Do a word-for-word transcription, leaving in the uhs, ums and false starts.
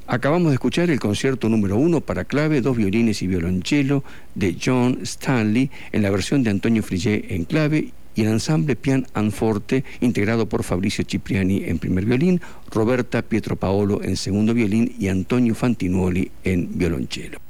Acabamos de escuchar el concierto número uno para clave, dos violines y violonchelo de John Stanley en la versión de Antonio Frigé en clave y el ensamble Pian and Forte integrado por Fabricio Cipriani en primer violín, Roberta Pietropaolo en segundo violín y Antonio Fantinuoli en violonchelo.